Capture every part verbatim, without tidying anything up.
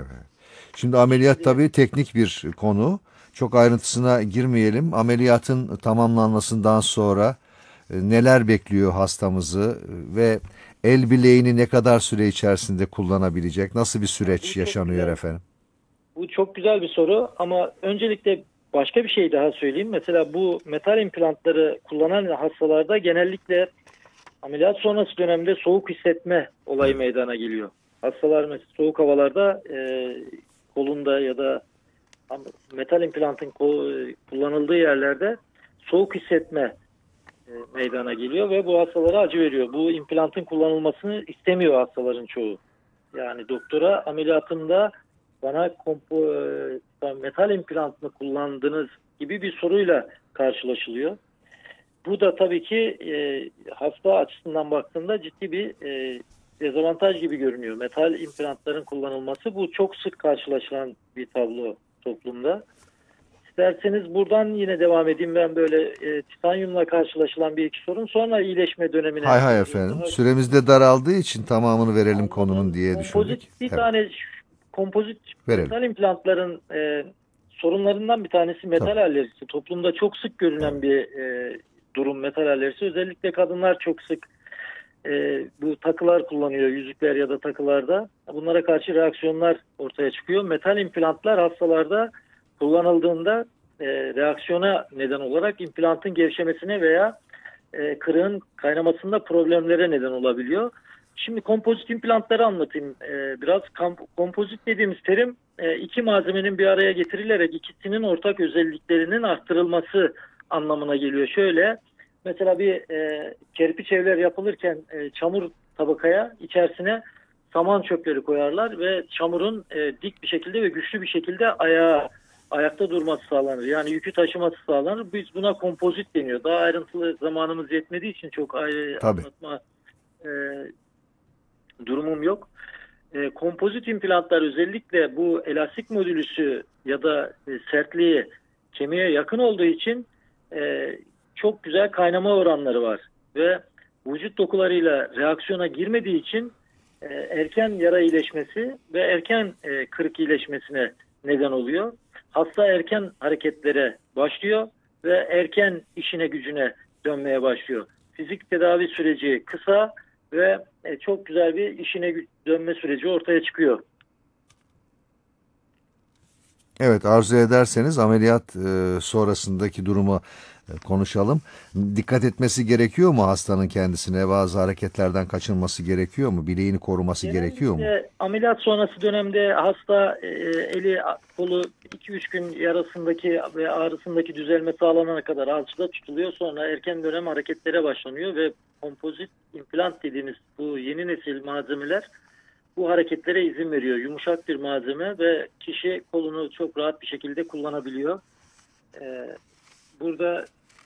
Şimdi ameliyat Şimdi tabii teknik bir konu. Çok ayrıntısına girmeyelim. Ameliyatın tamamlanmasından sonra e, neler bekliyor hastamızı ve el bileğini ne kadar süre içerisinde kullanabilecek? Nasıl bir ya süreç bu çok yaşanıyor güzel. efendim? Bu çok güzel bir soru ama öncelikle başka bir şey daha söyleyeyim. Mesela bu metal implantları kullanan hastalarda genellikle ameliyat sonrası dönemde soğuk hissetme olayı Evet. meydana geliyor. Hastalar mesela soğuk havalarda e, kolunda ya da metal implantın ko- kullanıldığı yerlerde soğuk hissetme e, meydana geliyor ve bu hastalara acı veriyor. Bu implantın kullanılmasını istemiyor hastaların çoğu. Yani doktora ameliyatımda bana kompo, e, metal implant mı kullandınız gibi bir soruyla karşılaşılıyor. Bu da tabii ki e, hasta açısından baktığında ciddi bir e, dezavantaj gibi görünüyor. Metal implantların kullanılması bu çok sık karşılaşılan bir tablo toplumda. İsterseniz buradan yine devam edeyim. Ben böyle e, titanyumla karşılaşılan bir iki sorun sonra iyileşme Hay dönemine hay geçeyim. efendim. Daha Süremiz de daraldığı için tamamını verelim konunun anladım. diye Kompozit düşündük. bir Evet, tane kompozit verelim. metal implantların e, sorunlarından bir tanesi metal Tabii. alerjisi. Toplumda çok sık Evet. görülen bir e, durum metal alerjisi. Özellikle kadınlar çok sık e, bu takılar kullanıyor, yüzükler ya da takılarda. Bunlara karşı reaksiyonlar ortaya çıkıyor. Metal implantlar hastalarda kullanıldığında e, reaksiyona neden olarak implantın gevşemesine veya e, kırığın kaynamasında problemlere neden olabiliyor. Şimdi kompozit implantları anlatayım. E, biraz kamp- kompozit dediğimiz terim e, iki malzemenin bir araya getirilerek ikisinin ortak özelliklerinin arttırılması anlamına geliyor. Şöyle mesela bir e, kerpiç evler yapılırken e, çamur tabakaya içerisine saman çöpleri koyarlar ve çamurun e, dik bir şekilde ve güçlü bir şekilde ayağa ayakta durması sağlanır. Yani yükü taşıması sağlanır. Biz buna kompozit deniyor. Daha ayrıntılı zamanımız yetmediği için çok ayrı Tabii. anlatma e, durumum yok. E, kompozit implantlar özellikle bu elastik modülüsü ya da e, sertliği kemiğe yakın olduğu için e, çok güzel kaynama oranları var. Ve vücut dokularıyla reaksiyona girmediği için e, erken yara iyileşmesi ve erken e, kırık iyileşmesine neden oluyor. Hasta erken hareketlere başlıyor ve erken işine gücüne dönmeye başlıyor. Fizik tedavi süreci kısa ve e, çok güzel bir işine dönme süreci ortaya çıkıyor. Evet, arzu ederseniz ameliyat e, sonrasındaki durumu e, konuşalım. Dikkat etmesi gerekiyor mu hastanın kendisine? Bazı hareketlerden kaçınması gerekiyor mu? Bileğini koruması gerekiyor mu? Genellikle ameliyat sonrası dönemde hasta e, eli kolu iki üç gün yarasındaki ve ağrısındaki düzelme sağlanana kadar alçıda tutuluyor. Sonra erken dönem hareketlere başlanıyor ve kompozit implant dediğimiz bu yeni nesil malzemeler bu hareketlere izin veriyor. Yumuşak bir malzeme ve kişi kolunu çok rahat bir şekilde kullanabiliyor. E, burada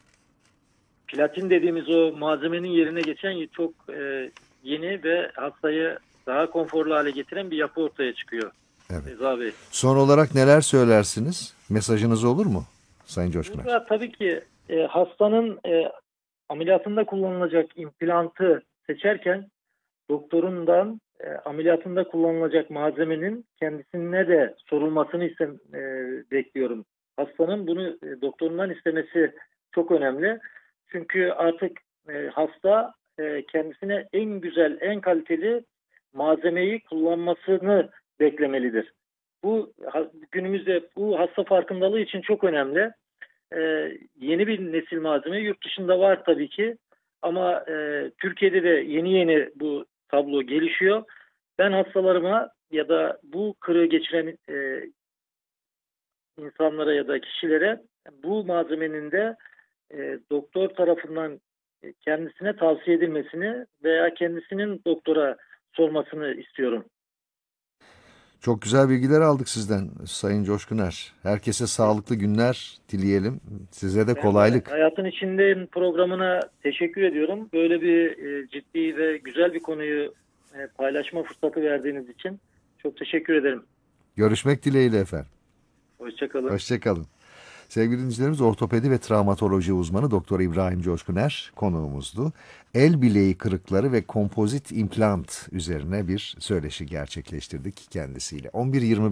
platin dediğimiz o malzemenin yerine geçen çok e, yeni ve hastayı daha konforlu hale getiren bir yapı ortaya çıkıyor. Evet. Reza Bey. Son olarak neler söylersiniz? Mesajınız olur mu Sayın Coşkuner? Burada tabii ki e, hastanın e, ameliyatında kullanılacak implantı seçerken doktorundan e, ameliyatında kullanılacak malzemenin kendisine de sorulmasını istem, e, bekliyorum. Hastanın bunu e, doktorundan istemesi çok önemli. Çünkü artık e, hasta e, kendisine en güzel, en kaliteli malzemeyi kullanmasını beklemelidir. Bu ha- günümüzde bu hasta farkındalığı için çok önemli. E, yeni bir nesil malzeme yurt dışında var tabii ki. Ama e, Türkiye'de de yeni yeni bu tablo gelişiyor. Ben hastalarıma ya da bu kırığı geçiren e, insanlara ya da kişilere bu malzemenin de e, doktor tarafından e, kendisine tavsiye edilmesini veya kendisinin doktora sormasını istiyorum. Çok güzel bilgiler aldık sizden Sayın Coşkuner. Herkese sağlıklı günler dileyelim. Size de Ben de kolaylık. Hayatın İçinde programına teşekkür ediyorum. Böyle bir e, ciddi ve güzel bir konuyu e, paylaşma fırsatı verdiğiniz için çok teşekkür ederim. Görüşmek dileğiyle efendim. Hoşçakalın. Hoşçakalın. Sevgili dinleyicilerimiz, ortopedi ve travmatoloji uzmanı Doktor İbrahim Coşkuner konuğumuzdu. El bileği kırıkları ve kompozit implant üzerine bir söyleşi gerçekleştirdik kendisiyle. on bir yirmi